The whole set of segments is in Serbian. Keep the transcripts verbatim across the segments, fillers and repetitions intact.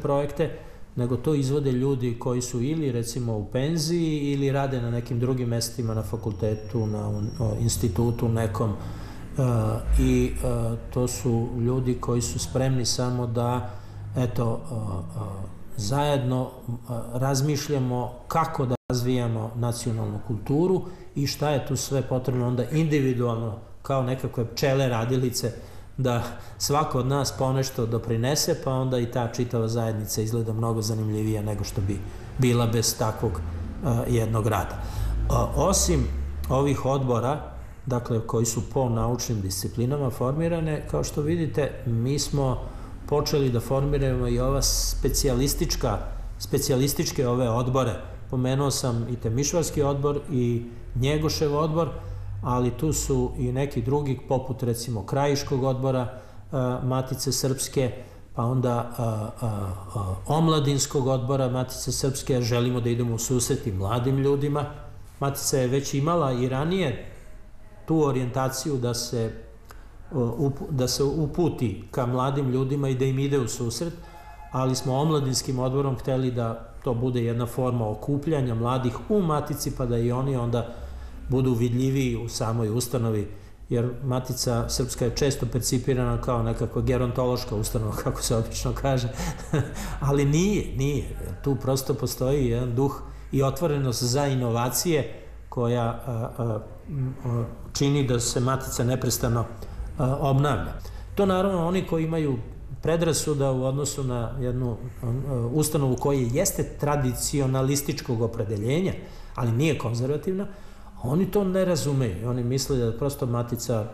projekte, nego to izvode ljudi koji su ili recimo u penziji ili rade na nekim drugim mestima, na fakultetu, na institutu nekom, i to su ljudi koji su spremni samo da, eto, zajedno razmišljamo kako da razvijamo nacionalnu kulturu i šta je tu sve potrebno onda individualno, kao nekakve pčele radilice, da svako od nas ponešto doprinese, pa onda i ta čitava zajednica izgleda mnogo zanimljivija nego što bi bila bez takvog jednog rada. Osim ovih odbora, dakle, koji su po naučnim disciplinama formirane, kao što vidite, mi smo počeli da formiramo i ova specijalistička, specijalističke ove odbore. Pomenuo sam i Temišvarski odbor i Njegošev odbor, ali tu su i neki drugi, poput recimo Krajiškog odbora Matice Srpske, pa onda Omladinskog odbora Matice Srpske, jer želimo da idemo u susret i mladim ljudima. Matica je već imala i ranije tu orijentaciju da se da se uputi ka mladim ljudima i da im ide u susret, ali smo Omladinskim odborom hteli da to bude jedna forma okupljanja mladih u Matici, pa da i oni onda budu vidljiviji u samoj ustanovi, jer Matica Srpska je često percipirana kao nekakva gerontološka ustanova, kako se obično kaže, ali nije, nije. Tu prosto postoji jedan duh i otvorenost za inovacije koja čini da se Matica neprestano obnavlja. To naravno oni koji imaju predrasuda u odnosu na jednu ustanovu koja jeste tradicionalističkog opredeljenja, ali nije konzervativna, oni to ne razumeju. Oni misle da prosto Matica,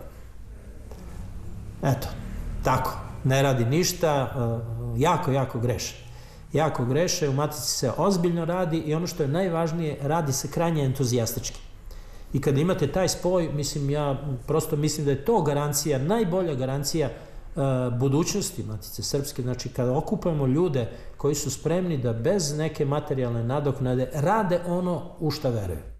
eto, tako, ne radi ništa, jako, jako greše. Jako greše, u Matici se ozbiljno radi i ono što je najvažnije, radi se krajnje entuzijastički. I kada imate taj spoj, mislim, ja prosto mislim da je to garancija, najbolja garancija budućnosti Matice Srpske. Znači, kada okupamo ljude koji su spremni da bez neke materijalne nadoknade rade ono u šta veruju.